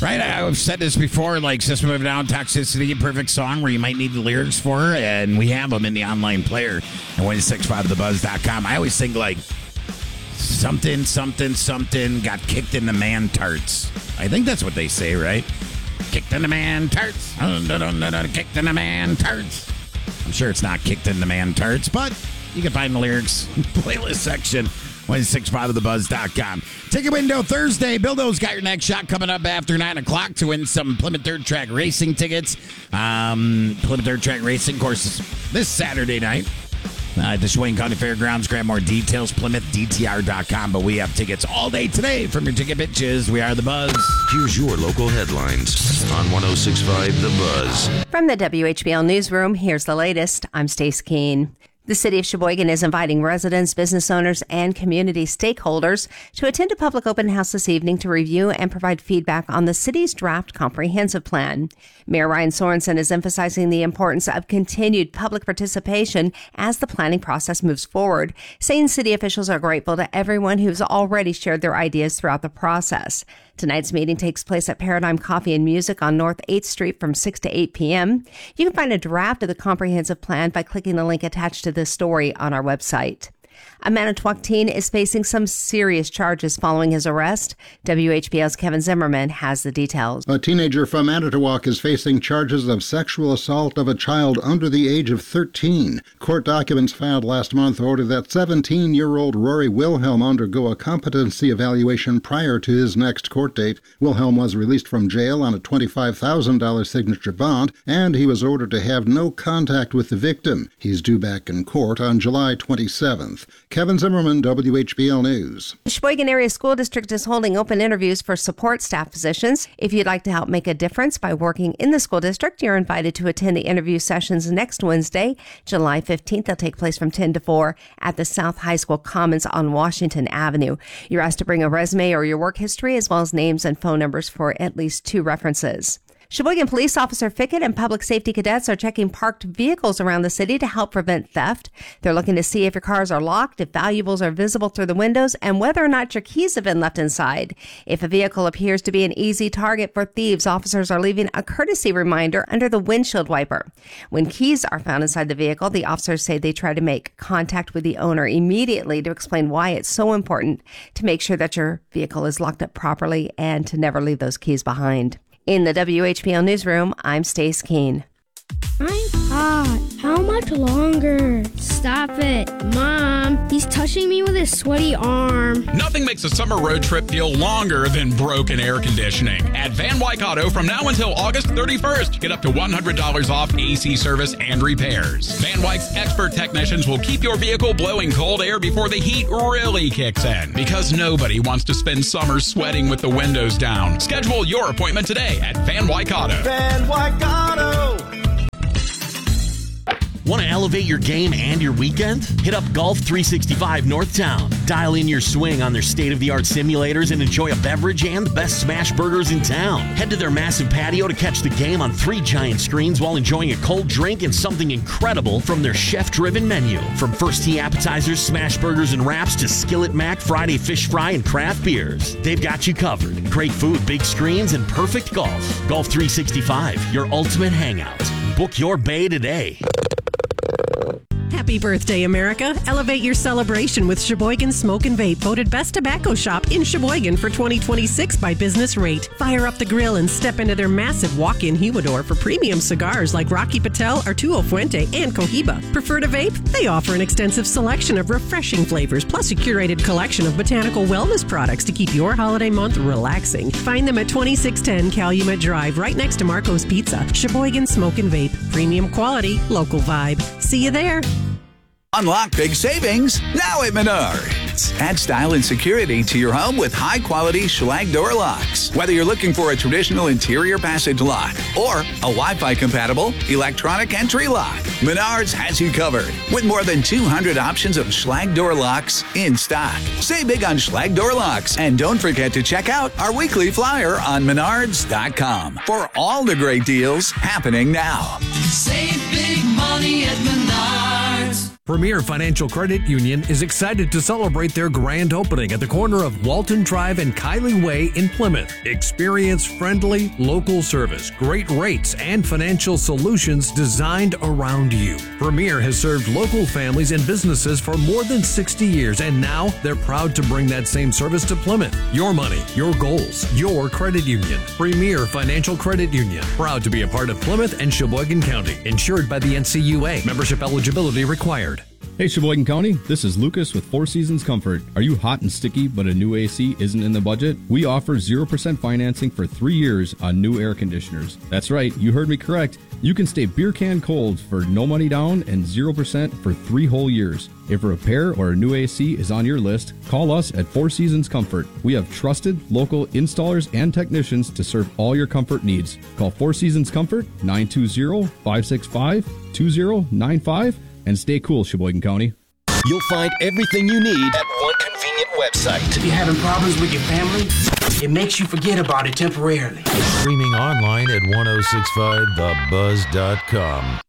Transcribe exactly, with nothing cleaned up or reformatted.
Right, I've said this before, like System of a Down, Toxicity, perfect song where you might need the lyrics for, and we have them in the online player at one six five the buzz dot com. I always think like something, something, something got kicked in the man tarts. I think that's what they say, right? Kicked in the man tarts. Kicked in the man tarts. I'm sure it's not kicked in the man tarts, but you can find the lyrics in the playlist section. one six five the buzz dot com. Ticket window Thursday. Bildo's got your next shot coming up after nine o'clock to win some Plymouth Dirt Track Racing tickets. Um, Plymouth Dirt Track Racing course this Saturday night uh, at the Sheboygan County Fairgrounds. Grab more details, plymouth d t r dot com. But we have tickets all day today from your ticket bitches. We are The Buzz. Here's your local headlines on one oh six point five The Buzz. From the W H B L Newsroom, here's the latest. I'm Stace Keene. The City of Sheboygan is inviting residents, business owners, and community stakeholders to attend a public open house this evening to review and provide feedback on the city's draft comprehensive plan. Mayor Ryan Sorensen is emphasizing the importance of continued public participation as the planning process moves forward, saying city officials are grateful to everyone who's already shared their ideas throughout the process. Tonight's meeting takes place at Paradigm Coffee and Music on North eighth Street from six to eight p.m. You can find a draft of the comprehensive plan by clicking the link attached to this story on our website. A Manitowoc teen is facing some serious charges following his arrest. W H B L's Kevin Zimmerman has the details. A teenager from Manitowoc is facing charges of sexual assault of a child under the age of thirteen. Court documents filed last month order that seventeen-year-old Rory Wilhelm undergo a competency evaluation prior to his next court date. Wilhelm was released from jail on a twenty-five thousand dollars signature bond, and he was ordered to have no contact with the victim. He's due back in court on July twenty-seventh. Kevin Zimmerman, W H B L News. The Sheboygan Area School District is holding open interviews for support staff positions. If you'd like to help make a difference by working in the school district, you're invited to attend the interview sessions next Wednesday, July fifteenth. They'll take place from ten to four at the South High School Commons on Washington Avenue. You're asked to bring a resume or your work history, as well as names and phone numbers for at least two references. Sheboygan Police Officer Fickett and public safety cadets are checking parked vehicles around the city to help prevent theft. They're looking to see if your cars are locked, if valuables are visible through the windows, and whether or not your keys have been left inside. If a vehicle appears to be an easy target for thieves, officers are leaving a courtesy reminder under the windshield wiper. When keys are found inside the vehicle, the officers say they try to make contact with the owner immediately to explain why it's so important to make sure that your vehicle is locked up properly and to never leave those keys behind. In the W H B L Newsroom, I'm Stace Keene. I'm hot. How much longer? Stop it. Mom, he's touching me with his sweaty arm. Nothing makes a summer road trip feel longer than broken air conditioning. At Van Wyck Auto, from now until August thirty-first, get up to one hundred dollars off A C service and repairs. Van Wyck's expert technicians will keep your vehicle blowing cold air before the heat really kicks in, because nobody wants to spend summer sweating with the windows down. Schedule your appointment today at Van Wyck Auto. Van Wyck Auto. Want to elevate your game and your weekend? Hit up Golf three sixty-five Northtown. Dial in your swing on their state-of-the-art simulators and enjoy a beverage and the best smash burgers in town. Head to their massive patio to catch the game on three giant screens while enjoying a cold drink and something incredible from their chef-driven menu. From first tee appetizers, smash burgers and wraps to Skillet Mac, Friday fish fry, and craft beers. They've got you covered. Great food, big screens, and perfect golf. Golf three sixty-five, your ultimate hangout. Book your bay today. Happy birthday, America. Elevate your celebration with Sheboygan Smoke and Vape, voted Best Tobacco Shop in Sheboygan for twenty twenty-six by Business Rate. Fire up the grill and step into their massive walk-in humidor for premium cigars like Rocky Patel, Arturo Fuente, and Cohiba. Prefer to vape? They offer an extensive selection of refreshing flavors, plus a curated collection of botanical wellness products to keep your holiday month relaxing. Find them at twenty-six ten Calumet Drive, right next to Marco's Pizza. Sheboygan Smoke and Vape. Premium quality, local vibe. See you there. Unlock big savings now at Menards. Add style and security to your home with high-quality Schlage door locks. Whether you're looking for a traditional interior passage lock or a Wi-Fi compatible electronic entry lock, Menards has you covered with more than two hundred options of Schlage door locks in stock. Save big on Schlage door locks, and don't forget to check out our weekly flyer on menards dot com for all the great deals happening now. Save big money at Menards. Premier Financial Credit Union is excited to celebrate their grand opening at the corner of Walton Drive and Kylie Way in Plymouth. Experience friendly, local service, great rates, and financial solutions designed around you. Premier has served local families and businesses for more than sixty years, and now they're proud to bring that same service to Plymouth. Your money, your goals, your credit union. Premier Financial Credit Union. Proud to be a part of Plymouth and Sheboygan County. Insured by the N C U A. Membership eligibility required. Hey Sheboygan County, this is Lucas with Four Seasons Comfort. Are you hot and sticky but a new A C isn't in the budget? We offer zero percent financing for three years on new air conditioners. That's right, you heard me correct. You can stay beer can cold for no money down and zero percent for three whole years. If a repair or a new A C is on your list, call us at Four Seasons Comfort. We have trusted local installers and technicians to serve all your comfort needs. Call Four Seasons Comfort nine two zero, five six five, two zero nine five and stay cool, Sheboygan County. You'll find everything you need at one convenient website. If you're having problems with your family, it makes you forget about it temporarily. Streaming online at ten sixty-five the buzz dot com.